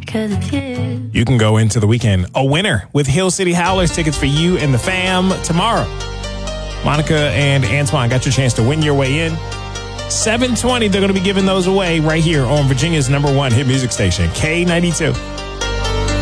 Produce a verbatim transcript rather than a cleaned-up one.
'cause it's you. You can go into the weekend a winner with Hill City Howlers tickets for you and the fam tomorrow. Monica and Antoine got your chance to win your way in. seven twenty, they're going to be giving those away right here on Virginia's number one hit music station, K ninety-two.